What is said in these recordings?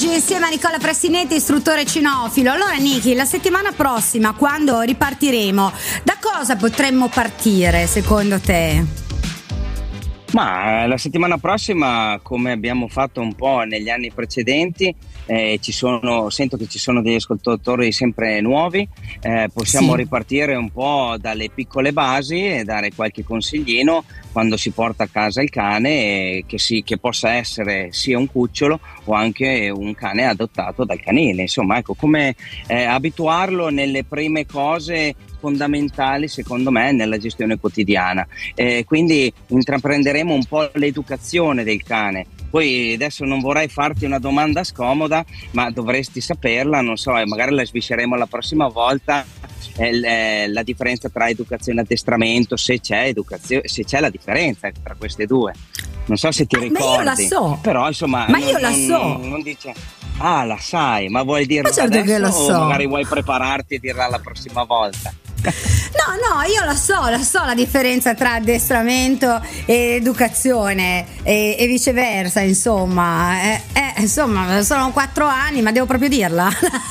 oggi insieme a Nicola Prestinetti, istruttore cinofilo. Allora Niki, la settimana prossima, quando ripartiremo, da cosa potremmo partire secondo te? Ma la settimana prossima, come abbiamo fatto un po' negli anni precedenti, sento che ci sono degli ascoltatori sempre nuovi, possiamo ripartire un po' dalle piccole basi e dare qualche consiglino quando si porta a casa il cane, che possa essere sia un cucciolo o anche un cane adottato dal canile. Insomma, ecco, come abituarlo nelle prime cose fondamentali secondo me nella gestione quotidiana, quindi intraprenderemo un po' l'educazione del cane. Poi adesso non vorrei farti una domanda scomoda, ma dovresti saperla, non so, magari la svisceremo la prossima volta, la differenza tra educazione e addestramento, se c'è la differenza tra queste due. Non so se ti ricordi. Ma io la so. Però insomma, non dice. Ah, la sai, ma vuoi dirlo certo adesso che lo so. O magari vuoi prepararti e dirla la prossima volta? No, io la so la differenza tra addestramento e educazione e viceversa, insomma. Insomma, sono 4 anni, ma devo proprio dirla?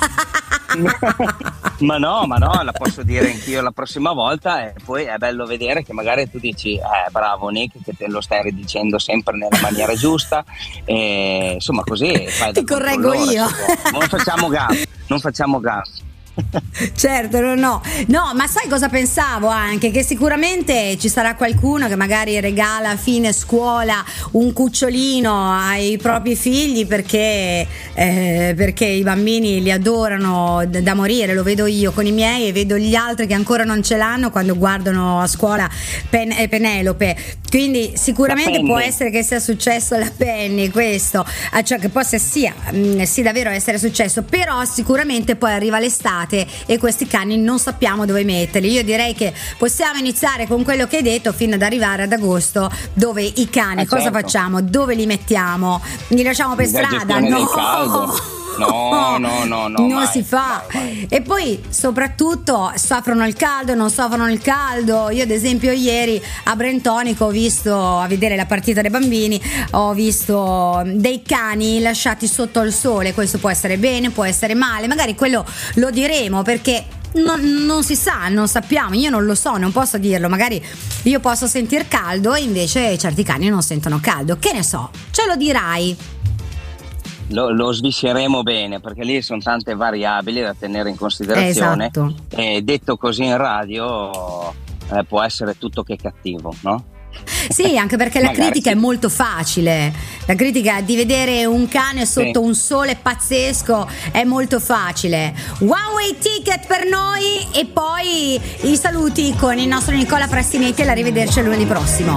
ma no, la posso dire anch'io la prossima volta, e poi è bello vedere che magari tu dici bravo Nick, che te lo stai ridicendo sempre nella maniera giusta, e insomma così fai ti correggo io. Non facciamo gas. Certo, no, ma sai cosa pensavo anche? Che sicuramente ci sarà qualcuno che magari regala a fine scuola un cucciolino ai propri figli perché i bambini li adorano da morire. Lo vedo io con i miei e vedo gli altri che ancora non ce l'hanno quando guardano a scuola Penelope. Quindi sicuramente può essere che sia successo alla Penny questo, cioè che possa sì davvero essere successo, però sicuramente poi arriva l'estate e questi cani non sappiamo dove metterli. Io direi che possiamo iniziare con quello che hai detto fino ad arrivare ad agosto, dove i cani cosa facciamo? Dove li mettiamo? Li lasciamo per strada? No, non mai, si fa. Mai. E poi soprattutto soffrono il caldo, non soffrono il caldo. Io ad esempio ieri a Brentonico ho visto, a vedere la partita dei bambini, ho visto dei cani lasciati sotto il sole. Questo può essere bene, può essere male, magari quello lo diremo perché non si sa, non sappiamo, io non lo so, non posso dirlo, magari io posso sentir caldo e invece certi cani non sentono caldo, che ne so, ce lo dirai. Lo svisceremo bene, perché lì sono tante variabili da tenere in considerazione. Esatto. E detto così in radio può essere tutto che cattivo, no? Sì, anche perché la critica è molto facile. La critica di vedere un cane sotto un sole pazzesco è molto facile. Huawei Ticket per noi, e poi i saluti con il nostro Nicola Prestinetti e l'arrivederci a lunedì prossimo.